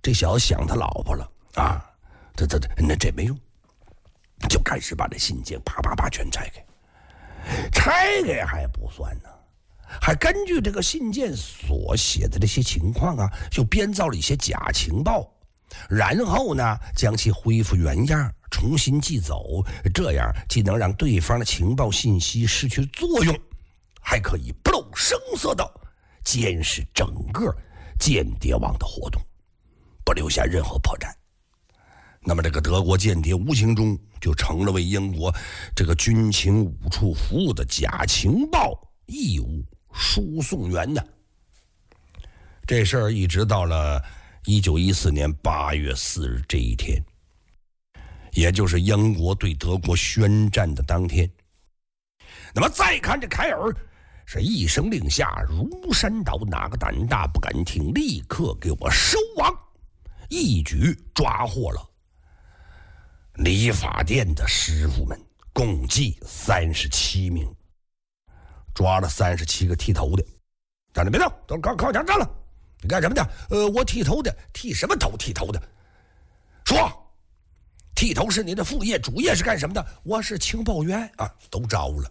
这小子想他老婆了啊，这没用，就开始把这信件啪啪啪全拆开。拆开还不算呢，还根据这个信件所写的这些情况啊，就编造了一些假情报，然后呢将其恢复原样，重新寄走，这样既能让对方的情报信息失去作用，还可以不露声色的监视整个间谍网的活动，不留下任何破绽。那么这个德国间谍无形中就成了为英国这个军情五处服务的假情报义务输送员呢。这事儿一直到了1914年8月4日这一天，也就是英国对德国宣战的当天。那么再看这凯尔，是一声令下如山倒，哪个胆大不敢听，立刻给我收网，一举抓获了理发店的师傅们，共计37名，抓了37个剃头的。站着别动，都靠墙站了。你干什么的？我剃头的。剃什么头？剃头的。说，剃头是你的副业，主业是干什么的？我是情报员啊，都招了，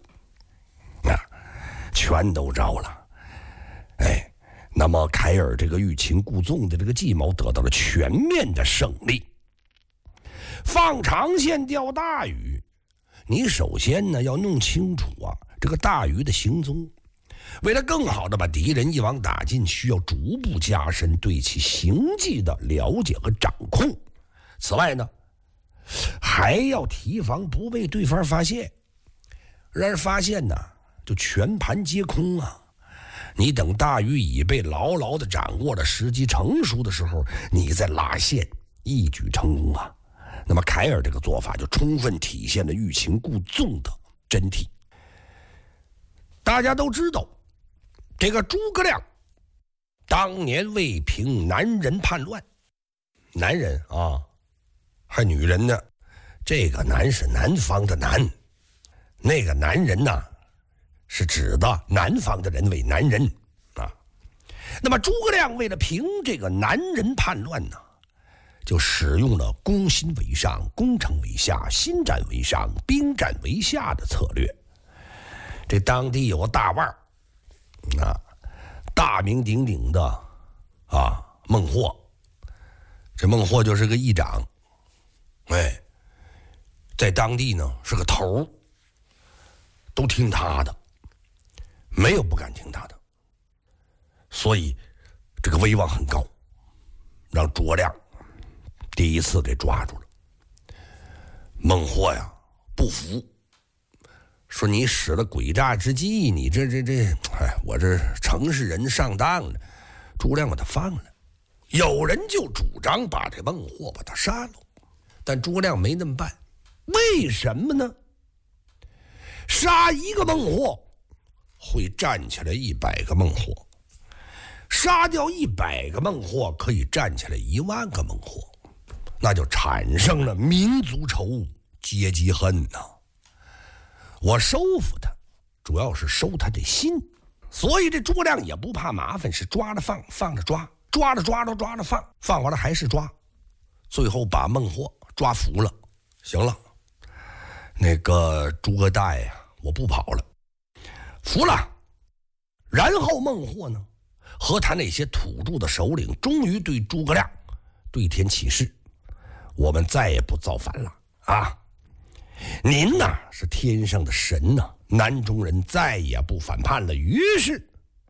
全都招了。哎，那么凯尔这个欲擒故纵的这个计谋得到了全面的胜利。放长线钓大鱼，你首先呢要弄清楚啊这个大鱼的行踪。为了更好的把敌人一网打尽，需要逐步加深对其行迹的了解和掌控。此外呢，还要提防不被对方发现。让人发现呢，就全盘皆空啊！你等大鱼已被牢牢的掌握了，时机成熟的时候，你再拉线，一举成功啊！那么凯尔这个做法就充分体现了欲擒故纵的真谛。大家都知道，这个诸葛亮当年为平南人叛乱，男人啊，还女人呢，这个男是南方的男，那个男人呢，是指的南方的人为男人啊。那么诸葛亮为了平这个南人叛乱呢，就使用了攻心为上，攻城为下，心战为上，兵战为下的策略。这当地有个大腕啊，大名鼎鼎的啊孟获，这孟获就是个议长，哎，在当地呢是个头，都听他的，没有不敢听他的，所以这个威望很高，让诸葛亮第一次给抓住了。孟获呀不服，说你使了诡诈之计，你这我这城市人上当了。诸葛亮把他放了，有人就主张把这孟获把他杀了，但诸葛亮没那么办。为什么呢？杀一个孟获会站起来100个孟获，杀掉100个孟获可以站起来1万个孟获，那就产生了民族仇、阶级恨呐。我收服他，主要是收他的心，所以这诸葛亮也不怕麻烦，是抓了放，放了抓，抓了放，放完了还是抓，最后把孟获抓服了。行了，那个诸葛大爷，我不跑了，服了。然后孟获呢，和他那些土著的首领，终于对诸葛亮对天起誓：我们再也不造反了啊！您呐是天上的神呐，南中人再也不反叛了。于是，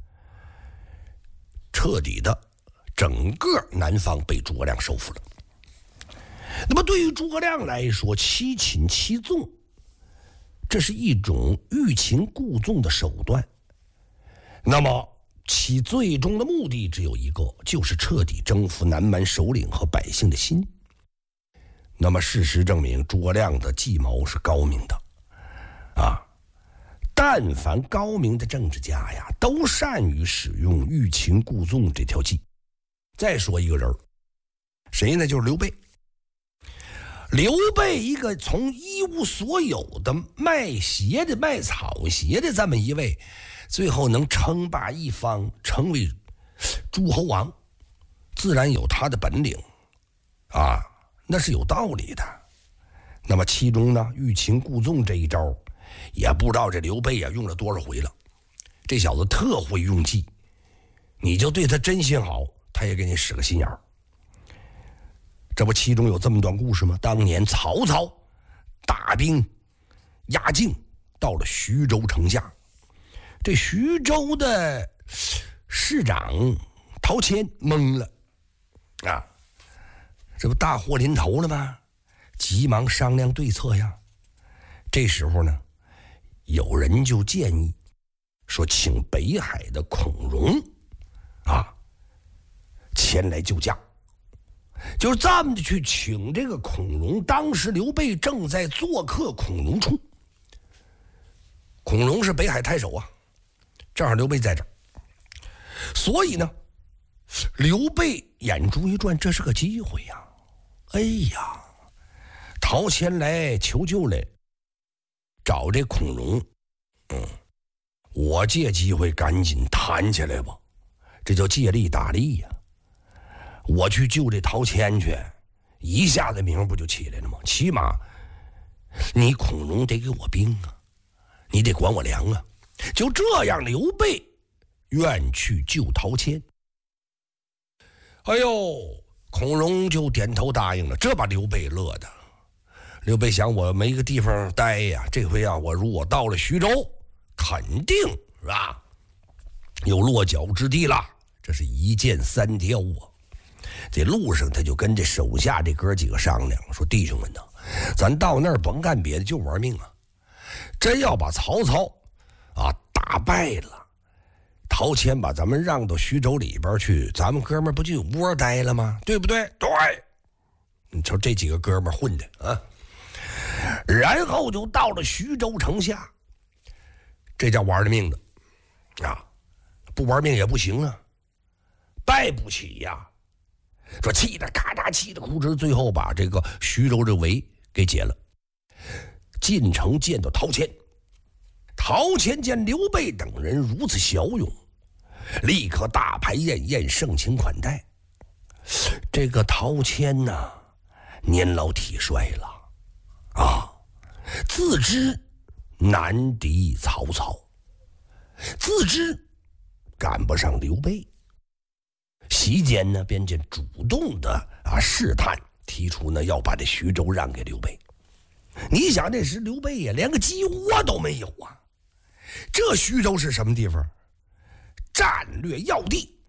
彻底的整个南方被诸葛亮收复了。那么对于诸葛亮来说，七擒七纵，这是一种欲擒故纵的手段。那么其最终的目的只有一个，就是彻底征服南蛮首领和百姓的心。那么事实证明，诸葛亮的计谋是高明的啊！但凡高明的政治家呀，都善于使用欲擒故纵这条计。再说一个人，谁呢？就是刘备。刘备一个从一无所有的卖鞋的、卖草鞋的这么一位，最后能称霸一方，成为诸侯王，自然有他的本领啊，那是有道理的。那么其中呢，欲擒故纵这一招，也不知道这刘备啊用了多少回了。这小子特会用计，你就对他真心好，他也给你使个心眼儿。这不其中有这么段故事吗？当年曹操大兵压境到了徐州城下，这徐州的市长陶谦懵了啊，这不大祸临头了吗？急忙商量对策呀。这时候呢，有人就建议说，请北海的孔融啊前来救驾。就是这么的去请这个孔融。当时刘备正在做客孔融处，孔融是北海太守啊，正好刘备在这儿，所以呢，刘备眼珠一转，这是个机会呀！哎呀，陶谦来求救来，找这孔融，我借机会赶紧谈起来吧，这叫借力打力呀。我去救这陶谦去，一下子名不就起来了吗？起码你孔融得给我兵啊，你得管我粮啊。就这样，刘备愿去救陶谦。哎呦，孔融就点头答应了，这把刘备乐的。刘备想，我没个地方待呀，这回啊，我如果到了徐州，肯定是吧，有落脚之地了。这是一箭三雕啊。这路上他就跟这手下这哥几个商量，说弟兄们呢，咱到那儿甭干别的，就玩命啊。真要把曹操啊打败了，陶谦把咱们让到徐州里边去，咱们哥们不就有窝待了吗？对不对？对。你瞅这几个哥们混的啊。然后就到了徐州城下，这叫玩了命的啊，不玩命也不行啊，败不起呀。说气得咔嚓，气得哭哧，最后把这个徐州这围给解了。进城见到陶谦，陶谦见刘备等人如此骁勇，立刻大排宴宴，盛情款待。这个陶谦呐，年老体衰了啊，自知难敌曹操，自知赶不上刘备。席间呢，便见主动的试探，提出呢要把这徐州让给刘备。你想这时刘备呀，连个鸡窝都没有啊！这徐州是什么地方？战略要地。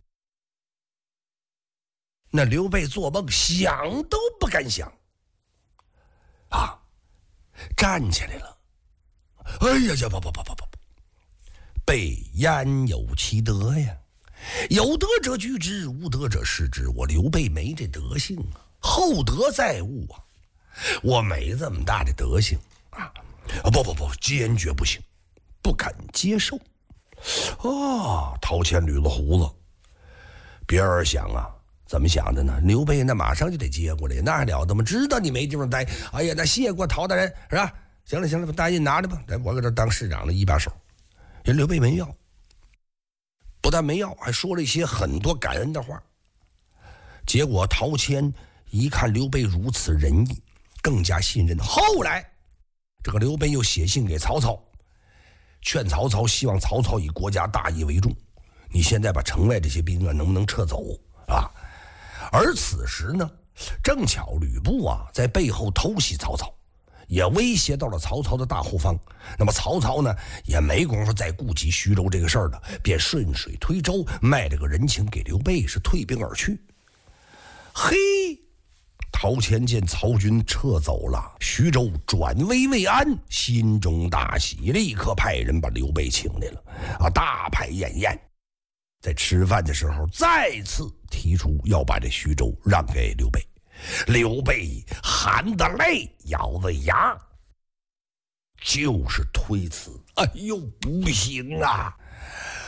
那刘备做梦想都不敢想啊！站起来了，哎呀呀，不，备焉有其德呀？有德者居之，无德者失之。我刘备没这德性啊，厚德载物啊，我没这么大的德行啊！不，坚决不行，不敢接受。陶谦捋了胡子，别人想啊，怎么想的呢？刘备那马上就得接过来，那还了得吗？知道你没地方待，哎呀，那谢过陶大人是吧？行了，大印拿着吧，来，我搁这当市长的一把手。人刘备没要。不但没要，还说了一些很多感恩的话。结果陶谦一看刘备如此仁义，更加信任。后来这个刘备又写信给曹操，劝曹操，希望曹操以国家大义为重，你现在把城外这些兵啊能不能撤走啊？而此时呢，正巧吕布啊在背后偷袭曹操，也威胁到了曹操的大后方。那么曹操呢，也没工夫再顾及徐州这个事儿了，便顺水推舟，卖了个人情给刘备，是退兵而去。嘿，陶谦见曹军撤走了，徐州转危为安，心中大喜，立刻派人把刘备请来了大排宴宴。在吃饭的时候，再次提出要把这徐州让给刘备。刘备含着泪，咬着牙，就是推辞。哎呦，不行啊！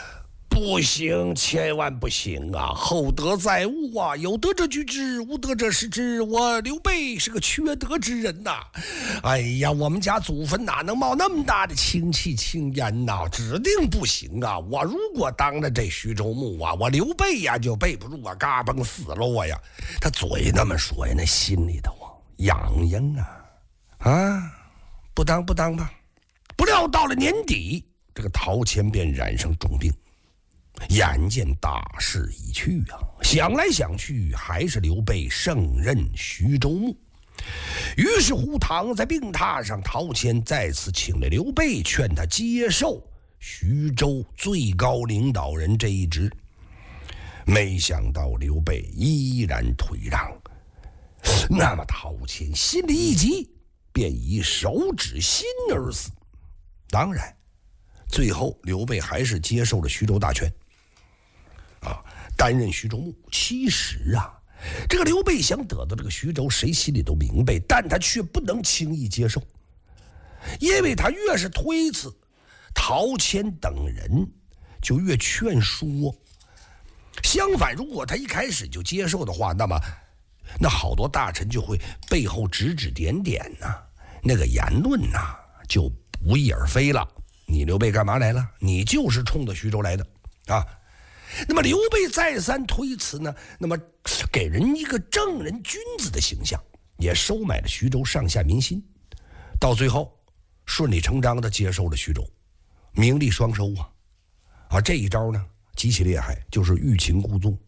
不行，千万不行啊！厚德载物啊，有德者居之，无德者失之。我刘备是个缺德之人呐！哎呀，我们家祖坟哪能冒那么大的清气青烟呐？指定不行啊！我如果当了这徐州牧啊，我刘备呀就背不住啊，嘎嘣死了我呀！他嘴那么说呀，那心里头痒痒啊！不当吧！不料到了年底，这个陶谦便染上重病。眼见大势已去啊，想来想去还是刘备胜任徐州牧。于是乎躺在病榻上，陶谦再次请了刘备，劝他接受徐州最高领导人这一职。没想到刘备依然退让，那么陶谦心里一急，便以手指心而死。当然最后刘备还是接受了徐州大权担任徐州牧。其实这个刘备想得到这个徐州，谁心里都明白，但他却不能轻易接受，因为他越是推辞，陶谦等人就越劝说。相反，如果他一开始就接受的话，那好多大臣就会背后指指点点那个言论就不翼而飞了。你刘备干嘛来了？你就是冲着徐州来的那么刘备再三推辞呢，那么给人一个正人君子的形象，也收买了徐州上下民心，到最后顺理成章地接受了徐州，名利双收这一招呢极其厉害，就是欲擒故纵。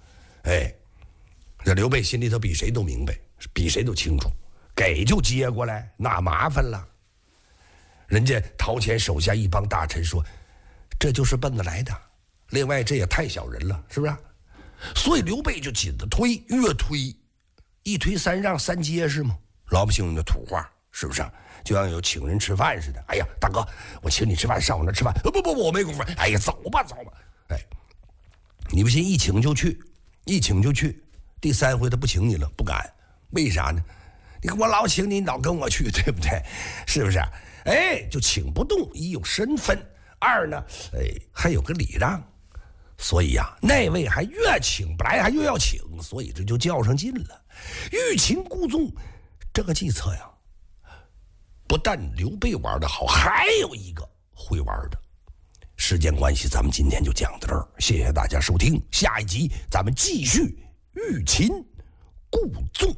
这刘备心里头比谁都明白，比谁都清楚，给就接过来，那麻烦了。人家陶谦手下一帮大臣说，这就是奔着来的，另外这也太小人了，是不是？所以刘备就紧着推，越推一推三让三结实嘛，老百姓的土话，是不是？就像有请人吃饭似的。哎呀，大哥，我请你吃饭，上我那吃饭。不，我没工夫。哎呀，走吧。你不信，一请就去。第三回他不请你了，不敢，为啥呢？你看我老请你，老跟我去，对不对？是不是？就请不动，一有身份，二呢，还有个礼让，所以那位还越请不来，还越要请，所以这就较上劲了。欲擒故纵这个计策不但刘备玩得好，还有一个会玩的。时间关系，咱们今天就讲到这儿，谢谢大家收听，下一集咱们继续欲擒故纵。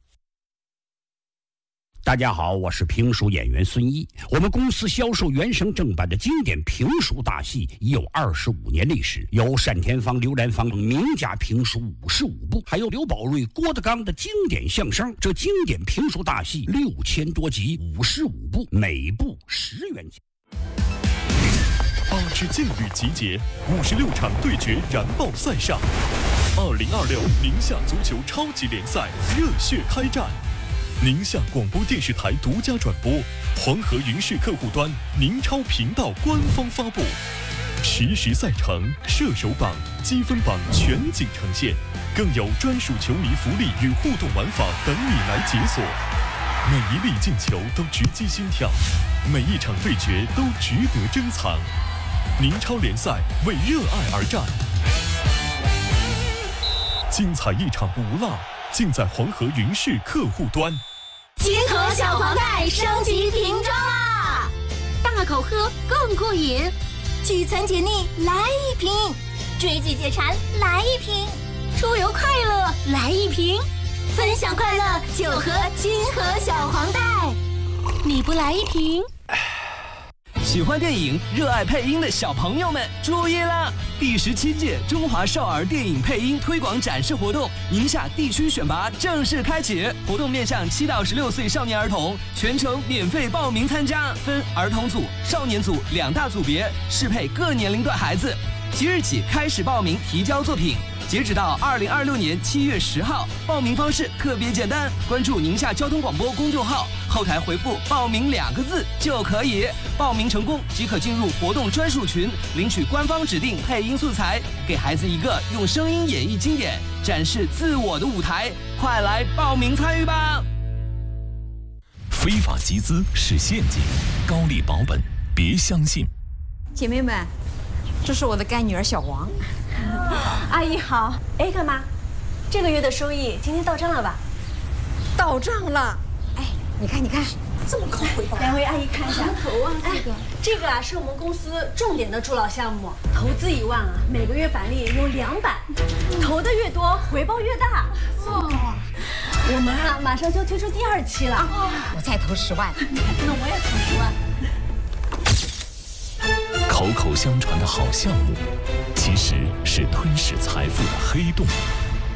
大家好，我是评书演员孙一。我们公司销售原声正版的经典评书大戏已有25年历史，有单田芳、刘兰芳名家评书55部，还有刘宝瑞、郭德纲的经典相声。这经典评书大戏6000多集，55部，每部10元钱。 8支劲旅集结，56场对决燃爆赛上，2026宁夏足球超级联赛热血开战。宁夏广播电视台独家转播，黄河云视客户端宁超频道官方发布，实时赛程、射手榜、积分榜全景呈现，更有专属球迷福利与互动玩法等你来解锁。每一粒进球都直击心跳，每一场对决都值得珍藏。宁超联赛为热爱而战，精彩一场不落，尽在黄河云视客户端。 金河小黄袋升级瓶装啦！大口喝更过瘾，聚餐解腻来一瓶，追剧解馋来一瓶，出游快乐来一瓶，分享快乐就喝金河小黄袋。你不来一瓶？ 喜欢电影、热爱配音的小朋友们注意了！第17届中华少儿电影配音推广展示活动宁夏地区选拔正式开启，活动面向7到16岁少年儿童，全程免费报名参加，分儿童组、少年组2大组别，适配各年龄段孩子。即日起开始报名提交作品，截止到2026年7月10号。报名方式特别简单，关注宁夏交通广播公众号，后台回复报名2个字就可以。报名成功即可进入活动专属群，领取官方指定配音素材，给孩子一个用声音演绎经典、展示自我的舞台。快来报名参与吧！ 非法集资是陷阱，高利保本别相信。 姐妹们， 这是我的干女儿小王。 阿姨好。哎，干妈，这个月的收益今天到账了吧？ 到账了。哎，你看，这么快回报。 两位阿姨看一下。 头啊， 这个啊是我们公司重点的助老项目，投资1万啊，每个月返利有200，投的越多，回报越大。 哦， 我们啊马上就推出第2期了。 我再投10万。 那我也投10万。 口口相传的好项目，其实是吞噬财富的黑洞。